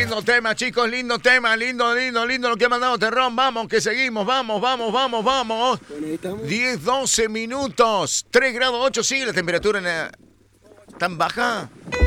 Lindo tema, chicos, lindo tema, lindo lo que ha mandado Terrón. Vamos, que seguimos, vamos. 10, 12 minutos, 3 grados 8, sigue la temperatura tan baja.